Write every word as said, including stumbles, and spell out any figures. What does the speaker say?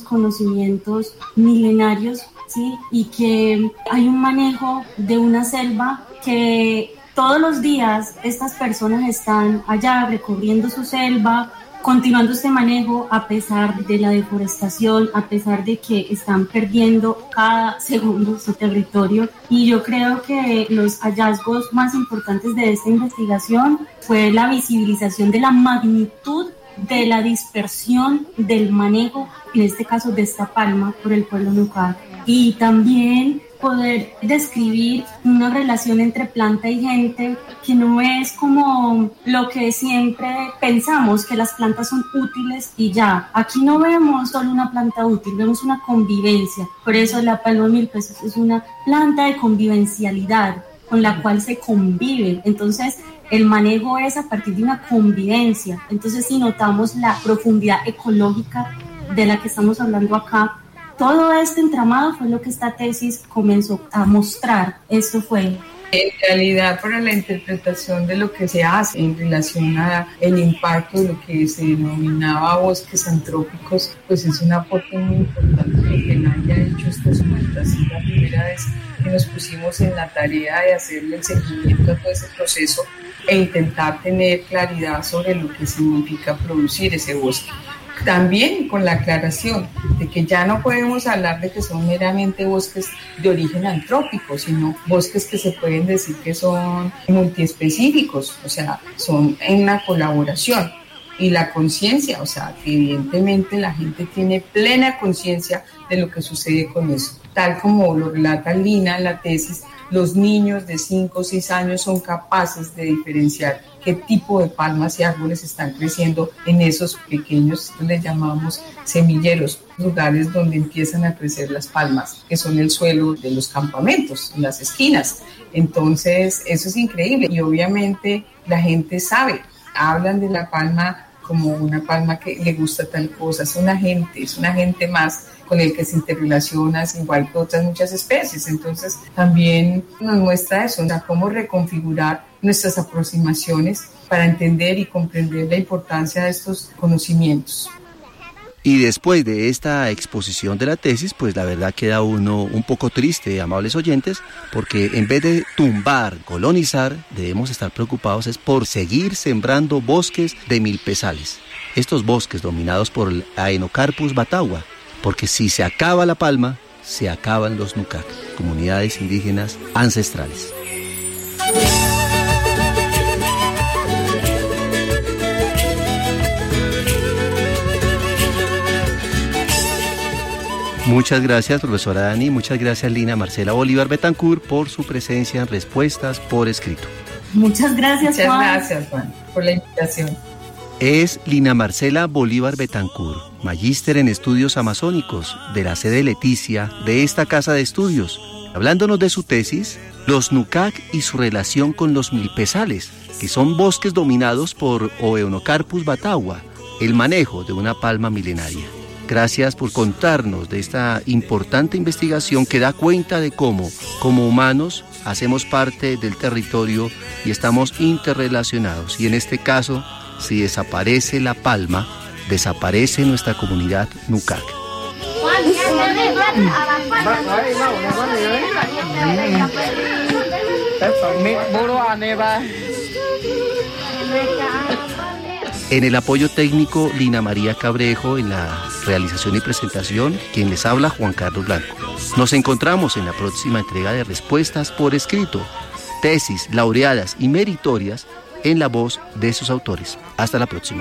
conocimientos milenarios, ¿sí? Y que hay un manejo de una selva que todos los días estas personas están allá recorriendo su selva, continuando este manejo a pesar de la deforestación, a pesar de que están perdiendo cada segundo su territorio. Y yo creo que los hallazgos más importantes de esta investigación fue la visibilización de la magnitud de la dispersión del manejo, en este caso de esta palma, por el pueblo Nukak. Y también poder describir una relación entre planta y gente que no es como lo que siempre pensamos, que las plantas son útiles y ya. Aquí no vemos solo una planta útil, vemos una convivencia. Por eso la palma de mil pesos es una planta de convivencialidad con la cual se convive. Entonces, el manejo es a partir de una convivencia. Entonces, si notamos la profundidad ecológica de la que estamos hablando acá, todo este entramado fue lo que esta tesis comenzó a mostrar. Esto fue. En realidad, para la interpretación de lo que se hace en relación a el impacto de lo que se denominaba bosques antrópicos, pues es un aporte muy importante que nadie ha hecho estas cuentas. Es la primera vez que nos pusimos en la tarea de hacerle el seguimiento a todo ese proceso e intentar tener claridad sobre lo que significa producir ese bosque. También con la aclaración de que ya no podemos hablar de que son meramente bosques de origen antrópico, sino bosques que se pueden decir que son multiespecíficos, o sea, son en la colaboración. Y la conciencia, o sea, que evidentemente la gente tiene plena conciencia de lo que sucede con eso. Tal como lo relata Lina en la tesis, los niños de cinco o seis años son capaces de diferenciar qué tipo de palmas y árboles están creciendo en esos pequeños, les llamamos semilleros, lugares donde empiezan a crecer las palmas, que son el suelo de los campamentos, en las esquinas. Entonces, eso es increíble y obviamente la gente sabe, hablan de la palma como una palma que le gusta tal cosa, es un agente, es un agente más con el que se interrelaciona, igual que otras muchas especies. Entonces también nos muestra eso, o sea, cómo reconfigurar nuestras aproximaciones para entender y comprender la importancia de estos conocimientos. Y después de esta exposición de la tesis, pues la verdad queda uno un poco triste, amables oyentes, porque en vez de tumbar, colonizar, debemos estar preocupados es por seguir sembrando bosques de milpezales. Estos bosques dominados por el Aenocarpus batagua, porque si se acaba la palma, se acaban los Nukak, comunidades indígenas ancestrales. Muchas gracias, profesora Dani, muchas gracias, Lina Marcela Bolívar Betancourt, por su presencia en Respuestas por Escrito. Muchas gracias, Muchas Juan. Muchas gracias, Juan, por la invitación. Es Lina Marcela Bolívar Betancourt, magíster en estudios amazónicos de la sede Leticia de esta casa de estudios, hablándonos de su tesis, Los Nukak y su relación con los milpezales, que son bosques dominados por Oeonocarpus batagua, el manejo de una palma milenaria. Gracias por contarnos de esta importante investigación que da cuenta de cómo, como humanos, hacemos parte del territorio y estamos interrelacionados. Y en este caso, si desaparece la palma, desaparece nuestra comunidad Nukak. En el apoyo técnico, Lina María Cabrejo, en la realización y presentación, quien les habla, Juan Carlos Blanco. Nos encontramos en la próxima entrega de Respuestas por Escrito, tesis laureadas y meritorias en la voz de sus autores. Hasta la próxima.